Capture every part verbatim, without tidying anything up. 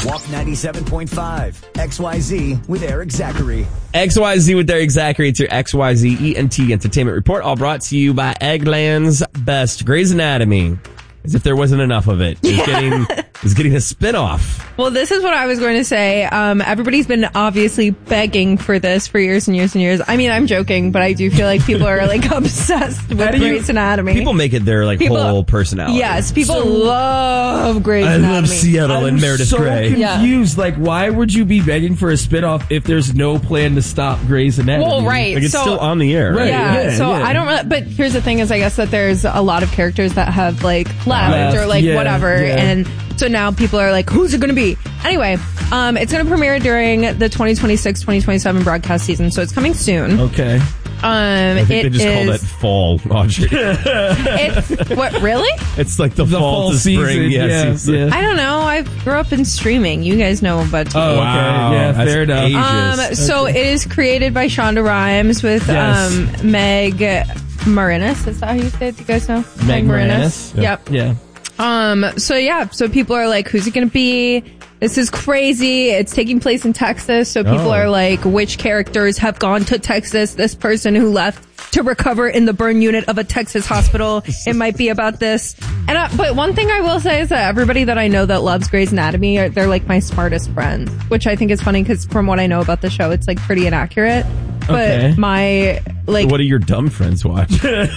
Walk ninety-seven point five. X Y Z with Eric Zachary. X Y Z with Eric Zachary. It's your X Y Z E N T Entertainment Report, all brought to you by Eggland's Best. Grey's Anatomy, as if there wasn't enough of it, is, yeah. getting, is getting a spinoff. Well, this is what I was going to say. Um, everybody's been obviously begging for this for years and years and years. I mean, I'm joking, but I do feel like people are like obsessed with Grey's Anatomy. People make it their like people, whole personality. Yes, people so, love Grey's I Anatomy. I love Seattle I'm and Meredith so Grey. confused. Yeah. Like, why would you be begging for a spinoff if there's no plan to stop Grey's Anatomy? Well, right. Like, it's so, still on the air. Right? Yeah, yeah. So yeah. I don't. Really, but here's the thing: is I guess that there's a lot of characters that have like left, left or like yeah, whatever, yeah. and so now people are like, who's it going to be? Anyway, um, it's going to premiere during the twenty twenty-six twenty twenty-seven broadcast season, so it's coming soon. Okay. Um, I think it they just is, call that fall, Audrey. It's what really? It's like the, the fall, fall to spring. season. Yeah, Yeah, season. yeah. I don't know. I grew up in streaming. You guys know about T V. Oh, Wow. okay. Yeah, That's fair enough. ages. Um, so Okay. it is created by Shonda Rhimes with Yes. um, Meg Moranis. Is that how you say it? Do you guys know? Meg Moranis? Yep. Yeah. Um. So yeah. So people are like, "Who's it going to be?" This is crazy. It's taking place in Texas. So people Oh. are like, "Which characters have gone to Texas?" This person who left to recover in the burn unit of a Texas hospital. It might be about this. And I, but one thing I will say is that everybody that I know that loves Grey's Anatomy, are, they're like my smartest friends, which I think is funny because from what I know about the show, it's like pretty inaccurate. But Okay. my like, What do your dumb friends watch?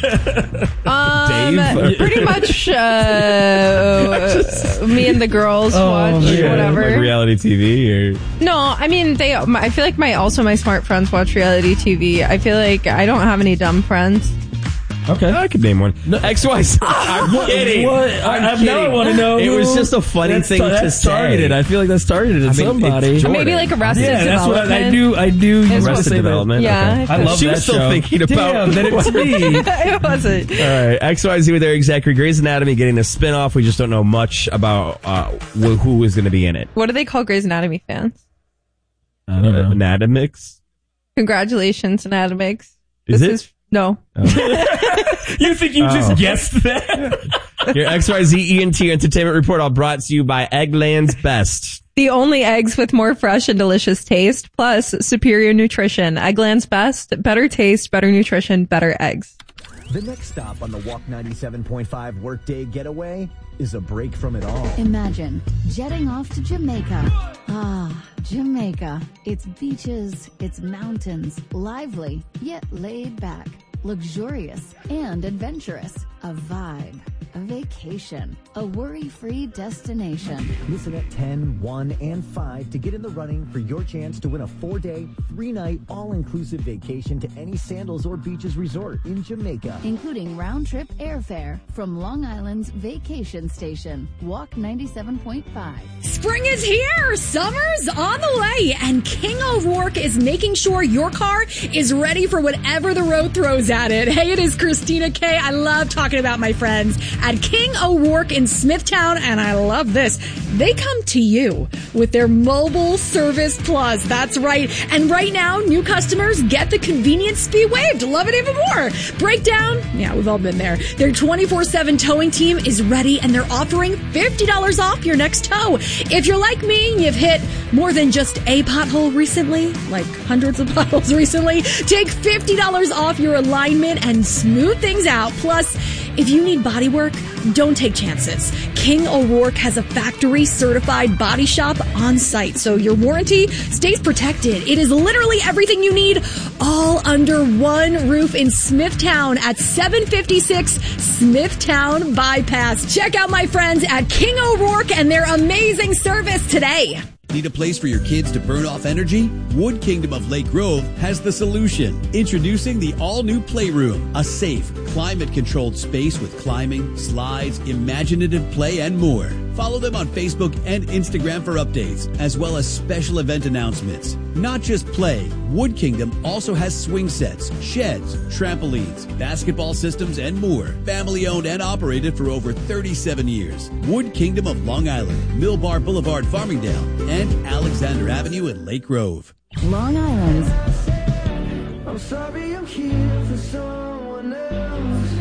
um, Dave? pretty much uh, me and the girls Oh, watch yeah. whatever. Like reality T V or No, I mean they. I feel like my also my smart friends watch reality T V. I feel like I don't have any dumb friends. Okay. I could name one. X Y Z. I'm What- kidding. what? I'm I- kidding. now I wanna know It who- was just a funny That's thing tar- to that's say. targeted. I feel like that's targeted at I mean, somebody. it's Jordan. Maybe like Arrested Yeah, that's what Development. I, I knew. I knew you It's were what- Arrested say that. Development. Yeah, Okay. I I feel- love She that was still show. thinking about. Damn, then it's me. it wasn't. All right, X Y Z with Eric Zachary. Grey's Anatomy getting a spinoff. We just don't know much about uh, wh- who is going to be in it. What do they call Grey's Anatomy fans? I don't know. Anatomics. Congratulations, Anatomics. Is This it? is no. You think you Oh. just guessed that? Your X Y Z E N T Entertainment Report, all brought to you by Eggland's Best. The only eggs with more fresh and delicious taste, plus superior nutrition. Eggland's Best, better taste, better nutrition, better eggs. The next stop on the Walk ninety-seven point five Workday Getaway is a break from it all. Imagine jetting off to Jamaica. Ah, Jamaica. It's beaches, it's mountains, lively, yet laid back, luxurious and adventurous. A vibe, a vacation, a worry-free destination. Listen at ten, one, and five to get in the running for your chance to win a four-day, three-night, all-inclusive vacation to any Sandals or Beaches resort in Jamaica. Including round-trip airfare from Long Island's vacation station. Walk ninety-seven point five. Spring is here! Summer's on the way! And King O'Rourke is making sure your car is ready for whatever the road throws at it. Hey, it is Christina K. I love talking about my friends at King O'Rourke in Smithtown, and I love this. They come to you with their mobile service plus. That's right. And right now, new customers get the convenience fee waived. Love it even more. Breakdown? Yeah, we've all been there. Their twenty-four seven towing team is ready, and they're offering fifty dollars off your next tow. If you're like me and you've hit more than just a pothole recently, like hundreds of potholes recently, take fifty dollars off your alignment and smooth things out. Plus, if you need body work, don't take chances. King O'Rourke has a factory certified body shop on site, so your warranty stays protected. It is literally everything you need, all under one roof in Smithtown at seven fifty-six Smithtown Bypass. Check out my friends at King O'Rourke and their amazing service today. Need a place for your kids to burn off energy? Wood Kingdom of Lake Grove has the solution. Introducing the all-new Playroom, a safe, climate-controlled space with climbing, slides, imaginative play, and more. Follow them on Facebook and Instagram for updates, as well as special event announcements. Not just play, Wood Kingdom also has swing sets, sheds, trampolines, basketball systems, and more. Family-owned and operated for over thirty-seven years. Wood Kingdom of Long Island, Millbar Boulevard, Farmingdale, and Alexander Avenue in Lake Grove. Long Island's I'm sorry I'm here for someone else.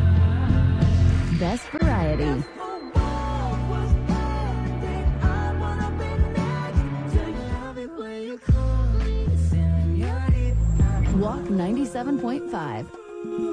best variety. Walk ninety-seven point five.